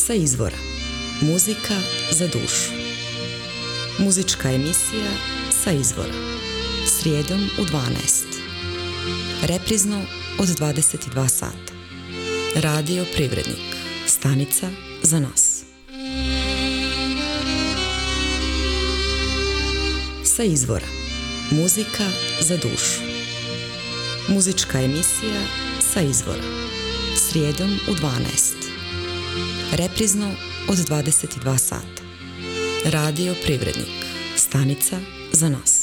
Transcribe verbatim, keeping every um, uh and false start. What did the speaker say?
Sa izvora. Muzika za dušu. Muzička emisija Sa izvora. Srijedom u dvanaest. Reprizno od dvadeset dva sata. Radio Privrednik. Stanica za nas. Sa izvora. Muzika za dušu. Muzička emisija Sa izvora. Srijedom u dvanaest. Reprizno od dvadeset dva sata. Radio Privrednik. Stanica za nas.